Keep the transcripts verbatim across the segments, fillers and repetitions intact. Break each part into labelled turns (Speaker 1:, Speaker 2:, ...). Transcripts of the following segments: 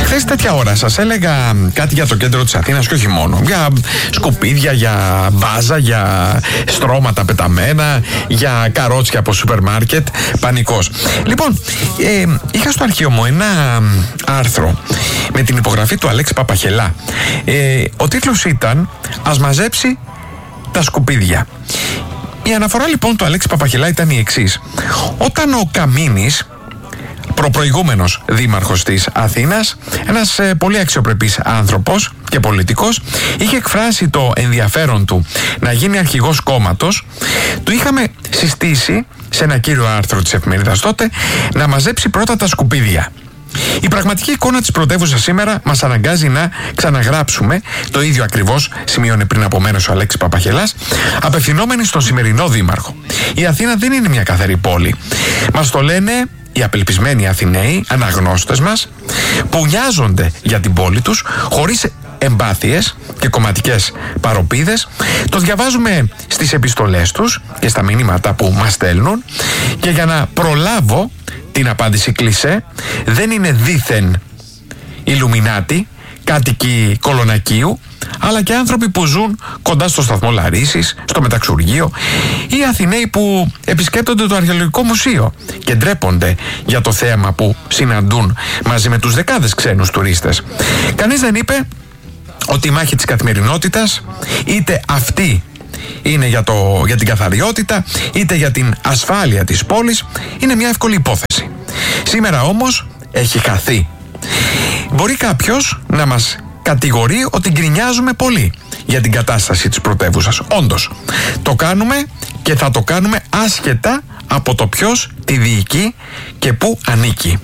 Speaker 1: χθες τέτοια ώρα σας έλεγα κάτι για το κέντρο της Αθήνας και όχι μόνο. Για σκουπίδια, για μπάζα, για στρώματα πεταμένα, για καρότσια από σούπερ μάρκετ. Πανικός. Λοιπόν, ε, είχα στο αρχείο μου ένα άρθρο με την υπογραφή του Αλέξη Παπαχελά. Ε, ο τίτλος ήταν «Ας μαζέψει τα σκουπίδια». Η αναφορά λοιπόν του Αλέξη Παπαχελά ήταν η εξής. Όταν ο Καμίνης, προπροηγούμενος δήμαρχος της Αθήνας, ένας ε, πολύ αξιοπρεπής άνθρωπος και πολιτικός, είχε εκφράσει το ενδιαφέρον του να γίνει αρχηγός κόμματος, του είχαμε συστήσει σε ένα κύριο άρθρο της εφημερίδας τότε να μαζέψει πρώτα τα σκουπίδια. Η πραγματική εικόνα της πρωτεύουσας σήμερα μας αναγκάζει να ξαναγράψουμε το ίδιο ακριβώς, σημείωνε πριν από μέρες ο Αλέξης Παπαχελάς, απευθυνόμενοι στον σημερινό δήμαρχο. Η Αθήνα δεν είναι μια καθαρή πόλη. Μας το λένε οι απελπισμένοι Αθηναίοι, αναγνώστες μας, που νοιάζονται για την πόλη τους, χωρίς εμπάθειες και κομματικές παροπίδες. Το διαβάζουμε στις επιστολές τους και στα μηνύματα που μας στέλνουν, και για να προλάβω την απάντηση κλισέ, δεν είναι δήθεν Ιλουμινάτοι, κάτοικοι Κολονακίου, αλλά και άνθρωποι που ζουν κοντά στο σταθμό Λαρίσης, στο Μεταξουργείο, ή Αθηναίοι που επισκέπτονται το Αρχαιολογικό Μουσείο και ντρέπονται για το θέαμα που συναντούν μαζί με τους δεκάδες ξένους τουρίστες. Κανείς δεν είπε ότι η μάχη της καθημερινότητας, είτε αυτή είναι για, το, για την καθαριότητα, είτε για την ασφάλεια της πόλης, είναι μια εύκολη υπόθεση. Σήμερα όμως έχει χαθεί. Μπορεί κάποιος να μας κατηγορεί ότι γκρινιάζουμε πολύ για την κατάσταση της πρωτεύουσας. Όντως, το κάνουμε και θα το κάνουμε άσχετα από το ποιος τη διοικεί και πού ανήκει.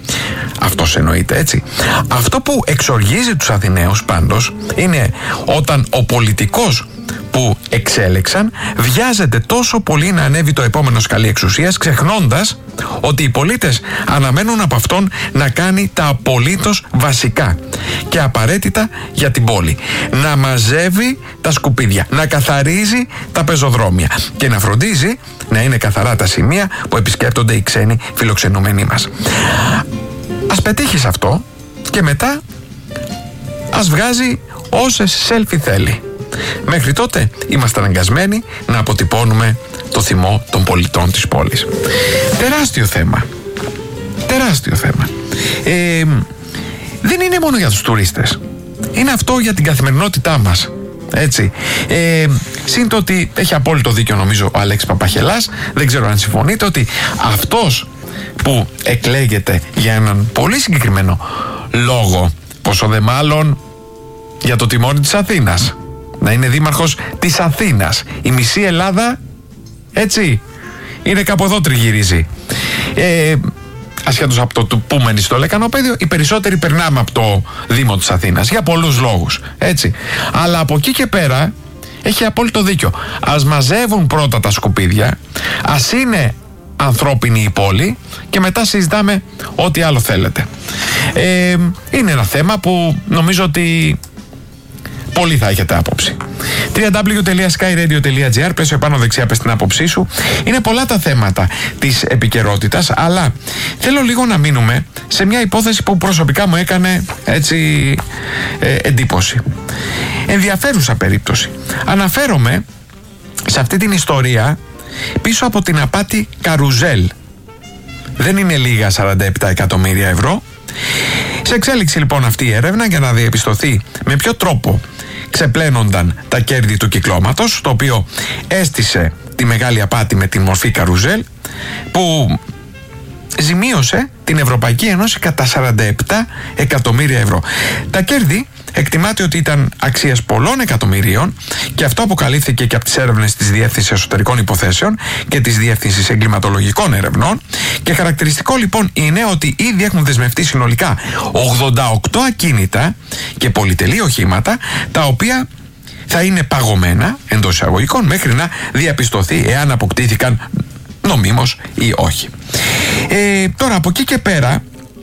Speaker 1: Αυτός εννοείται, έτσι. Αυτό που εξοργίζει τους Αθηναίους πάντως είναι όταν ο πολιτικός που εξέλεξαν βιάζεται τόσο πολύ να ανέβει το επόμενο σκαλί εξουσίας, ξεχνώντας ότι οι πολίτες αναμένουν από αυτόν να κάνει τα απολύτως βασικά και απαραίτητα για την πόλη. Να μαζεύει τα σκουπίδια, να καθαρίζει τα πεζοδρόμια και να φροντίζει να είναι καθαρά τα σημεία που επισκέπτονται οι ξένοι φιλοξενούμενοι μας. Ας πετύχει σε αυτό και μετά ας βγάζει όσες selfie θέλει. Μέχρι τότε είμαστε αναγκασμένοι να αποτυπώνουμε το θυμό των πολιτών της πόλης. Τεράστιο θέμα. Τεράστιο θέμα. Ε, δεν είναι μόνο για τους τουρίστες. Είναι αυτό για την καθημερινότητά μας. Έτσι. Ε, Συν το ότι έχει απόλυτο δίκιο νομίζω ο Αλέξης Παπαχελάς, δεν ξέρω αν συμφωνείτε, ότι αυτός που εκλέγεται για έναν πολύ συγκεκριμένο λόγο, πόσο δε μάλλον για το τιμόνι της Αθήνας, να είναι δήμαρχος της Αθήνας. Η μισή Ελλάδα, έτσι, είναι κάπου εδώ τριγυρίζει. Ε, ασχέτως από το του που μένει στο λεκανοπέδιο, οι περισσότεροι περνάμε από το Δήμο της Αθήνας για πολλούς λόγους, έτσι. Αλλά από εκεί και πέρα έχει απόλυτο δίκιο. Ας μαζεύουν πρώτα τα σκουπίδια, ας είναι ανθρώπινη η πόλη και μετά συζητάμε ό,τι άλλο θέλετε. Ε, είναι ένα θέμα που νομίζω ότι πολύ θα έχετε άποψη. double-u double-u double-u τελεία sky radio τελεία gr, πες επάνω δεξιά, πες την άποψή σου. Είναι πολλά τα θέματα της επικαιρότητας, αλλά θέλω λίγο να μείνουμε σε μια υπόθεση που προσωπικά μου έκανε έτσι ε, εντύπωση. Ενδιαφέρουσα περίπτωση. Αναφέρομαι σε αυτή την ιστορία πίσω από την απάτη Καρουζέλ. Δεν είναι λίγα σαράντα επτά εκατομμύρια ευρώ. Σε εξέλιξη λοιπόν αυτή η έρευνα για να διαπιστωθεί με ποιο τρόπο ξεπλένονταν τα κέρδη του κυκλώματος, το οποίο έστησε τη μεγάλη απάτη με την μορφή Καρουζέλ, που ζημίωσε την Ευρωπαϊκή Ένωση κατά σαράντα επτά εκατομμύρια ευρώ. Τα κέρδη εκτιμάται ότι ήταν αξίας πολλών εκατομμυρίων, και αυτό αποκαλύφθηκε και από τις έρευνες της Διεύθυνσης Εσωτερικών Υποθέσεων και της Διεύθυνσης Εγκληματολογικών Ερευνών. Και χαρακτηριστικό λοιπόν είναι ότι ήδη έχουν δεσμευτεί συνολικά ογδόντα οκτώ ακίνητα και πολυτελή οχήματα, τα οποία θα είναι παγωμένα εντός εισαγωγικών μέχρι να διαπιστωθεί εάν αποκτήθηκαν νομίμως ή όχι. Ε, τώρα από εκεί και πέρα,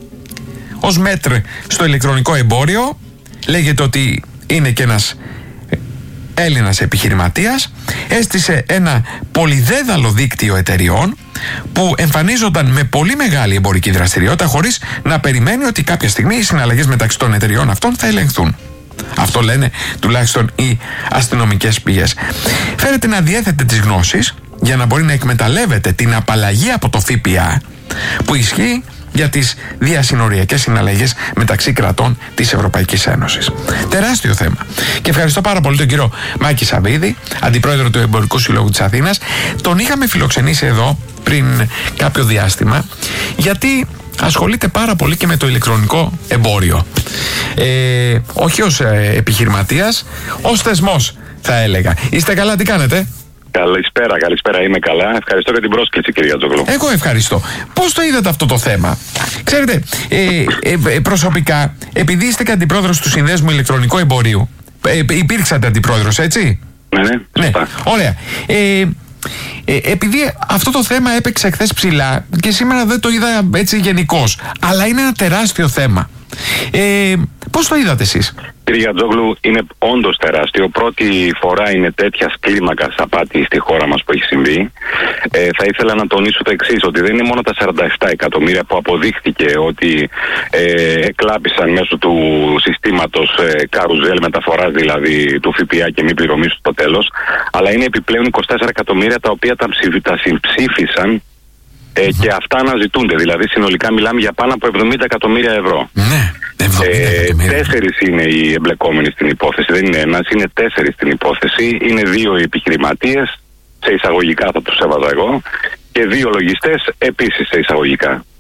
Speaker 1: ως μέτρ στο ηλεκτρονικό εμπόριο, λέγεται ότι είναι και ένας Έλληνας επιχειρηματίας έστησε ένα πολυδέδαλο δίκτυο εταιριών που εμφανίζονταν με πολύ μεγάλη εμπορική δραστηριότητα χωρίς να περιμένει ότι κάποια στιγμή οι συναλλαγές μεταξύ των εταιριών αυτών θα ελεγχθούν. Αυτό λένε τουλάχιστον οι αστυνομικές πηγές. Φέρεται να διέθετε τις γνώσεις για να μπορεί να εκμεταλλεύεται την απαλλαγή από το ΦΠΑ που ισχύει για τις διασυνοριακές συναλλαγές μεταξύ κρατών της Ευρωπαϊκής Ένωσης. Τεράστιο θέμα. Και ευχαριστώ πάρα πολύ τον κύριο Μάκη Σαββίδη, αντιπρόεδρο του Εμπορικού Συλλόγου της Αθήνας. Τον είχαμε φιλοξενήσει εδώ πριν κάποιο διάστημα, γιατί ασχολείται πάρα πολύ και με το ηλεκτρονικό εμπόριο. Ε, όχι ως ε, επιχειρηματίας, ως θεσμός θα έλεγα. Είστε καλά, τι κάνετε?
Speaker 2: Καλησπέρα, καλησπέρα, είμαι καλά. Ευχαριστώ για την πρόσκληση, κύριε Τζόγλου.
Speaker 1: Εγώ ευχαριστώ. Πώς το είδατε αυτό το θέμα? Ξέρετε, ε, ε, ε, προσωπικά, επειδή είστε και αντιπρόεδρος του Συνδέσμου Ηλεκτρονικού Εμπορίου, ε, ε, υπήρξατε αντιπρόεδρος, έτσι?
Speaker 2: Ναι, ναι,
Speaker 1: ναι. Ωραία. Ε, ε, επειδή αυτό το θέμα έπαιξε χθες ψηλά και σήμερα δεν το είδα έτσι γενικώς, αλλά είναι ένα τεράστιο θέμα. Ε, πώς το είδατε εσείς?
Speaker 2: Κύριε Τζόγλου, είναι όντως τεράστιο. Πρώτη φορά είναι τέτοια κλίμακα απάτη στη χώρα μας που έχει συμβεί. Ε, θα ήθελα να τονίσω το εξής, ότι δεν είναι μόνο τα σαράντα επτά εκατομμύρια που αποδείχθηκε ότι ε, εκλάπησαν μέσω του συστήματος ε, καρουζέλ μεταφοράς, δηλαδή του ΦΠΑ και μη πληρωμής στο τέλος, αλλά είναι επιπλέον είκοσι τέσσερα εκατομμύρια τα οποία τα, τα συμψήφισαν ε, και αυτά αναζητούνται. Δηλαδή συνολικά μιλάμε για πάνω από εβδομήντα εκατομμύρια ευρώ.
Speaker 1: Ναι.
Speaker 2: Ε, τέσσερις είναι οι εμπλεκόμενοι στην υπόθεση, δεν είναι ένας, είναι τέσσερις στην υπόθεση. Είναι δύο οι επιχειρηματίες, σε εισαγωγικά θα τους έβαζα εγώ, και δύο λογιστές επίσης σε εισαγωγικά.